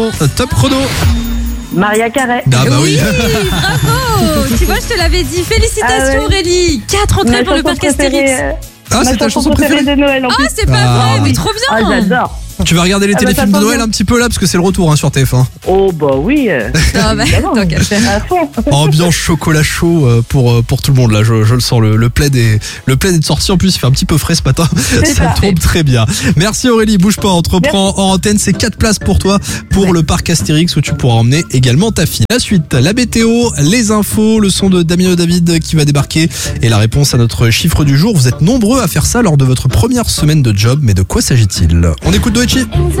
Top chrono. Maria Carey. Ah bah oui. Bravo. Tu vois, je te l'avais dit. Félicitations Aurélie. 4 entrées pour le parc Astérix. Ah, c'est ta chanson préférée de Noël en plus. Ah, c'est pas vrai, mais trop bien. Ah, j'adore. Tu vas regarder les téléfilms de Noël un petit peu là parce que c'est le retour sur TF1. Oh bah oui. Ah bah, tant qu'à faire. À fond. Ambiance chocolat chaud pour tout le monde là. Je le sens, le plaid est sorti. En plus il fait un petit peu frais ce matin. Ça tombe très bien. Merci Aurélie, bouge pas, on te reprend en antenne. C'est 4 places pour toi pour le parc Astérix où tu pourras emmener également ta fille. La suite, la météo, les infos, le son de Damien David qui va débarquer et la réponse à notre chiffre du jour. Vous êtes nombreux à faire ça lors de votre première semaine de job, mais de quoi s'agit-il? On écoute Doechi.